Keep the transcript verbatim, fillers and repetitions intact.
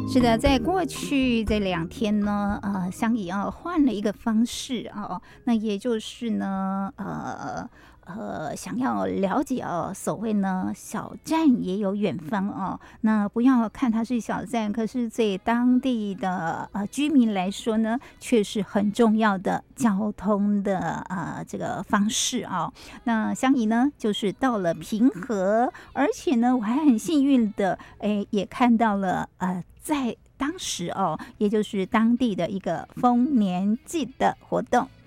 是的，在过去这两天呢，呃，香怡啊换了一个方式啊，那也就是呢，呃。呃，想要了解哦，所谓呢，小站也有远方哦。那不要看它是小站，可是对当地的呃居民来说呢，却是很重要的交通的呃这个方式哦。那香怡呢，就是到了平和，而且呢，我还很幸运的，哎，也看到了呃在当时哦，也就是当地的一个丰年祭的活动。